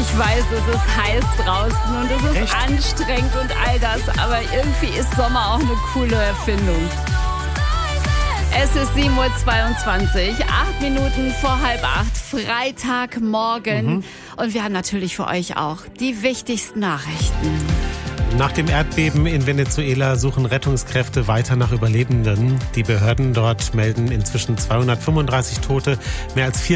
Ich weiß, es ist heiß draußen und es ist Echt? anstrengend und all das, aber irgendwie ist Sommer auch eine coole Erfindung. Es ist 7.22 Uhr, 8 Minuten vor 7:30, Freitagmorgen. Und wir haben natürlich für euch auch die wichtigsten Nachrichten. Nach dem Erdbeben in Venezuela suchen Rettungskräfte weiter nach Überlebenden. Die Behörden dort melden inzwischen 235 Tote, mehr als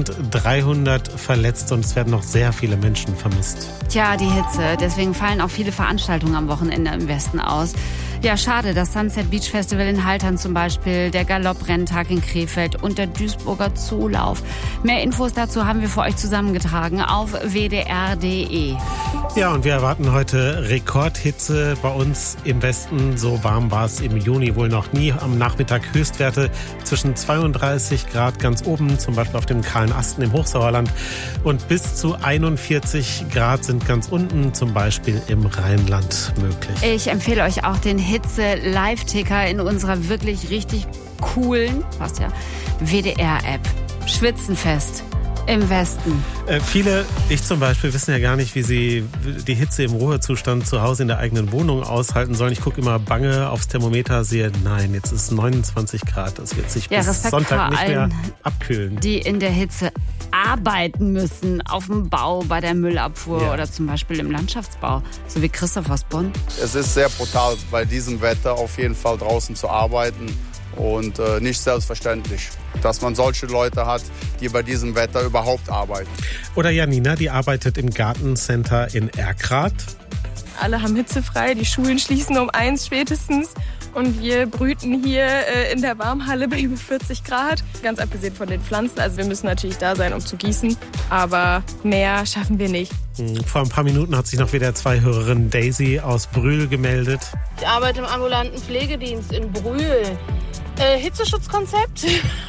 4.300 verletzt und es werden noch sehr viele Menschen vermisst. Tja, die Hitze. Deswegen fallen auch viele Veranstaltungen am Wochenende im Westen aus. Ja, schade, das Sunset Beach Festival in Haltern zum Beispiel, der Galopp-Renntag in Krefeld und der Duisburger Zoolauf. Mehr Infos dazu haben wir für euch zusammengetragen auf wdr.de. Ja, und wir erwarten heute Rekordhitze bei uns im Westen. So warm war es im Juni wohl noch nie. Am Nachmittag Höchstwerte zwischen 32 Grad ganz oben, zum Beispiel auf dem Kahlen Asten im Hochsauerland. Und bis zu 41 Grad sind ganz unten, zum Beispiel im Rheinland möglich. Ich empfehle euch auch den Hitze-Live-Ticker in unserer wirklich richtig coolen, passt ja, WDR-App. Schwitzenfest im Westen. Viele, ich zum Beispiel, wissen ja gar nicht, wie sie die Hitze im Ruhezustand zu Hause in der eigenen Wohnung aushalten sollen. Ich gucke immer bange aufs Thermometer, sehe, nein, jetzt ist es 29 Grad. Das wird sich bis Sonntag nicht mehr abkühlen. Die in der Hitze arbeiten müssen, auf dem Bau, bei der Müllabfuhr oder zum Beispiel im Landschaftsbau, so wie Christoph aus Bonn. Es ist sehr brutal, bei diesem Wetter auf jeden Fall draußen zu arbeiten und nicht selbstverständlich, dass man solche Leute hat, die bei diesem Wetter überhaupt arbeiten. Oder Janina, die arbeitet im Gartencenter in Erkrath. Alle haben hitzefrei, die Schulen schließen um 1 spätestens. Und wir brüten hier in der Warmhalle bei über 40 Grad. Ganz abgesehen von den Pflanzen. Also wir müssen natürlich da sein, um zu gießen. Aber mehr schaffen wir nicht. Vor ein paar Minuten hat sich noch wieder WDR-Hörerin Daisy aus Brühl gemeldet. Ich arbeite im ambulanten Pflegedienst in Brühl. Hitzeschutzkonzept.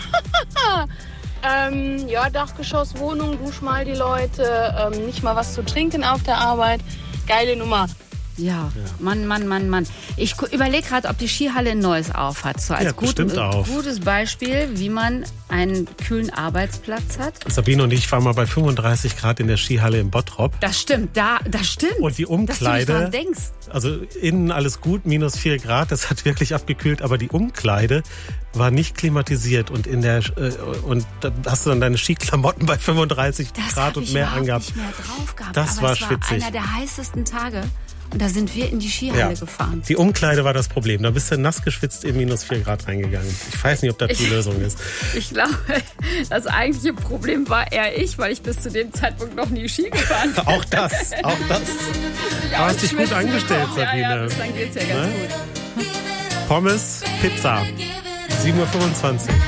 Dachgeschosswohnung, dusch mal die Leute. Nicht mal was zu trinken auf der Arbeit. Geile Nummer. Ja, Mann. Ich überlege gerade, ob die Skihalle ein neues auf hat. So als gutes Beispiel, wie man einen kühlen Arbeitsplatz hat. Sabine und ich waren mal bei 35 Grad in der Skihalle in Bottrop. Das stimmt, das stimmt. Und die Umkleide, dass du nicht dran denkst. Also innen alles gut, minus 4 Grad, das hat wirklich abgekühlt, aber die Umkleide war nicht klimatisiert und und da hast du dann deine Skiklamotten bei 35 Grad und mehr angehabt. Nicht mehr drauf gehabt, das war schwitzig. Einer der heißesten Tage. Und da sind wir in die Skihalle gefahren. Die Umkleide war das Problem. Da bist du nass geschwitzt in minus 4 Grad reingegangen. Ich weiß nicht, ob das die Lösung ist. Ich glaube, das eigentliche Problem war eher ich, weil ich bis zu dem Zeitpunkt noch nie Ski gefahren bin. Auch das. Du hast dich gut angestellt, Sabine. Ja, bislang geht's ja ganz gut. Pommes, Pizza. 7.25 Uhr.